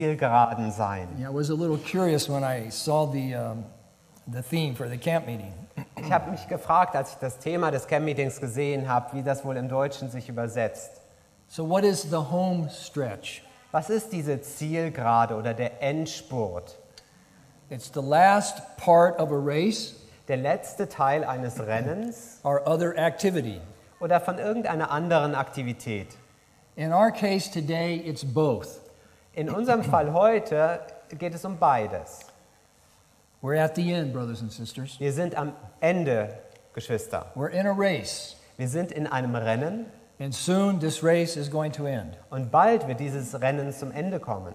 Zielgeraden sein. Yeah, I was a little curious when I saw the theme for the camp meeting. Ich habe mich gefragt, als ich das Thema des Camp-Meetings gesehen habe, wie das wohl im Deutschen sich übersetzt. So what is the home stretch? Was ist diese Zielgerade oder der Endspurt? It's the last part of a race Der letzte Teil eines Rennens or other activity. oder von irgendeiner anderen Aktivität? In our case today, it's both. In unserem Fall heute geht es um beides. We're at the end, brothers and sisters. Wir sind am Ende, Geschwister. We're in a race, Wir sind in einem Rennen and soon this race is going to end. und bald wird dieses Rennen zum Ende kommen.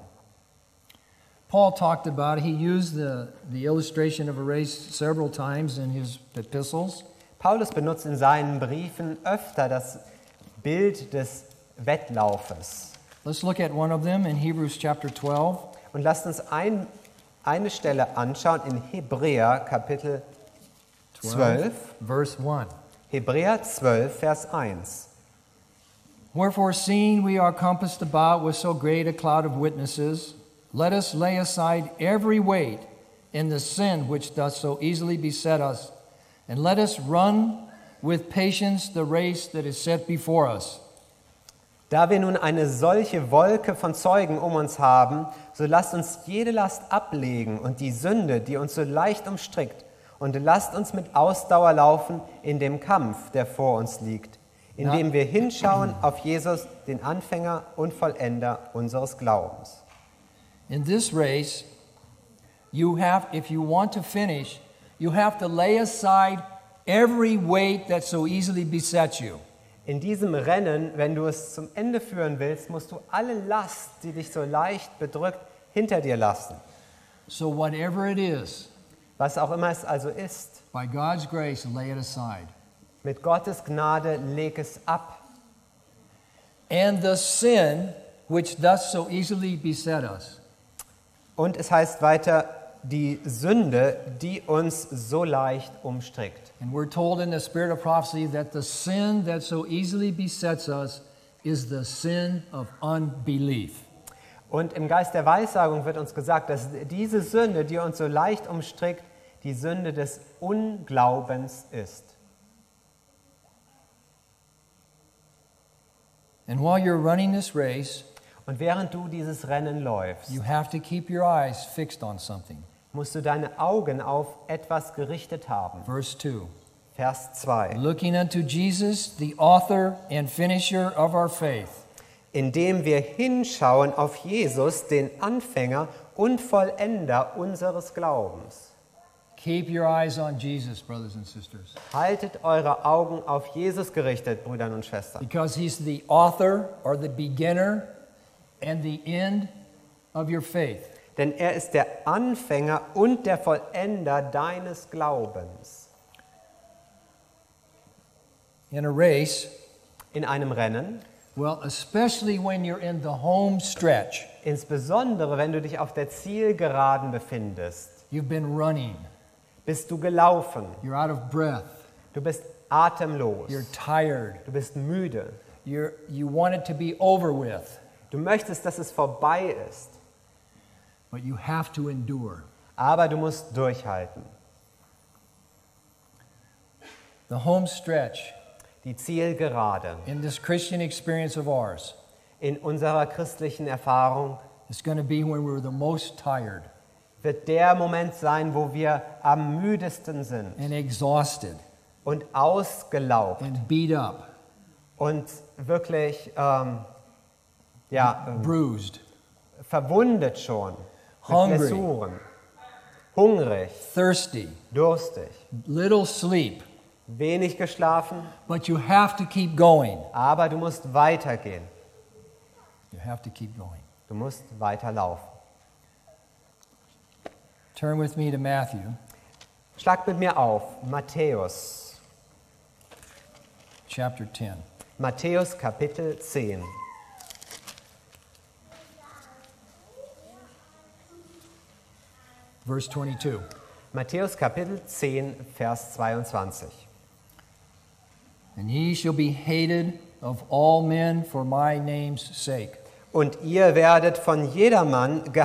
Paul talked about, he used the illustration of a race several times in his epistles. Paulus benutzt in seinen Briefen öfter das Bild des Wettlaufes. Let's look at one of them in Hebrews chapter 12. Und lasst uns eine Stelle anschauen in Hebräer Kapitel 12. Verse 1. Hebräer 12, Vers 1. Wherefore, seeing we are compassed about with so great a cloud of witnesses, let us lay aside every weight and the sin which doth so easily beset us, and let us run with patience the race that is set before us. Da wir nun eine solche Wolke von Zeugen um uns haben, so lasst uns jede Last ablegen und die Sünde, die uns so leicht umstrickt, und lasst uns mit Ausdauer laufen in dem Kampf, der vor uns liegt, indem wir hinschauen auf Jesus, den Anfänger und Vollender unseres Glaubens. In this race, if you want to finish, you have to lay aside every weight that so easily besets you. In diesem Rennen, wenn du es zum Ende führen willst, musst du alle Last, die dich so leicht bedrückt, hinter dir lassen. So whatever it is, Was auch immer es also ist, by God's grace, lay it aside. mit Gottes Gnade leg es ab. And the sin which doth so easily beset us. Und es heißt weiter, die Sünde, die uns so leicht umstrickt. And we're told in the spirit of prophecy that the sin that so easily besets us is the sin of unbelief. Und im Geist der Weissagung wird uns gesagt, dass diese Sünde, die uns so leicht umstrickt, die Sünde des Unglaubens ist. And while you're running this race, Und während du dieses Rennen läufst, you have to keep your eyes fixed on something. musst du deine Augen auf etwas gerichtet haben. Verse 2. Vers 2. Looking unto Jesus, the author and finisher of our faith. Indem wir hinschauen auf Jesus, den Anfänger und Vollender unseres Glaubens. Keep your eyes on Jesus, brothers and sisters. Haltet eure Augen auf Jesus gerichtet, Brüder und Schwestern. Because he's the author or the beginner and the end of your faith. Denn er ist der Anfänger und der Vollender deines Glaubens. In a race, In einem Rennen, well, especially when you're in the home stretch, insbesondere wenn du dich auf der Zielgeraden befindest, you've been running, bist du gelaufen, you're out of breath, du bist atemlos, you're tired, du bist müde, you want it to be over with, du möchtest, dass es vorbei ist, but you have to endure. aber du musst durchhalten. The home stretch Die Zielgerade in this Christian experience of ours in unserer christlichen Erfahrung is going to be when we're the most tired wird der Moment sein, wo wir am müdesten sind and exhausted und ausgelaugt and beat up, und wirklich bruised, verwundet schon, mit Hungry. Blessuren, hungrig, thirsty, durstig, little sleep, wenig geschlafen, but you have to keep going. aber du musst weitergehen, You have to keep going. du musst weiterlaufen. Turn with me to Matthew Schlag mit mir auf, Matthäus, chapter 10. Matthäus Kapitel 10. Verse 22. Matthäus Kapitel 10, Vers 22. And ye shall be hated of all men for my name's sake. Und ihr werdet von jedermann